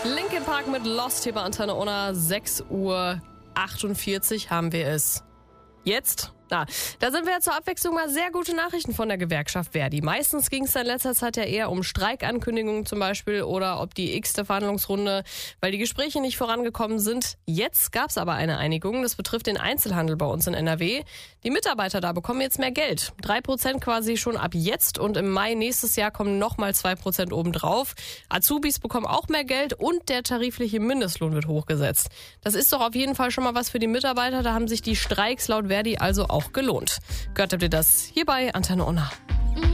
Linkin Park mit Lost hier bei Antenne Unna. 6:48 Uhr haben wir es. Jetzt? Da sind wir ja zur Abwechslung mal sehr gute Nachrichten von der Gewerkschaft Verdi. Meistens ging es in letzter Zeit ja eher um Streikankündigungen zum Beispiel oder ob die x-te Verhandlungsrunde, weil die Gespräche nicht vorangekommen sind. Jetzt gab es aber eine Einigung. Das betrifft den Einzelhandel bei uns in NRW. Die Mitarbeiter da bekommen jetzt mehr Geld. 3% quasi schon ab jetzt und im Mai nächstes Jahr kommen nochmal 2% obendrauf. Azubis bekommen auch mehr Geld und der tarifliche Mindestlohn wird hochgesetzt. Das ist doch auf jeden Fall schon mal was für die Mitarbeiter. Da haben sich die Streiks laut Verdi also auch gelohnt. Gehört habt ihr das hier bei Antenne Unna.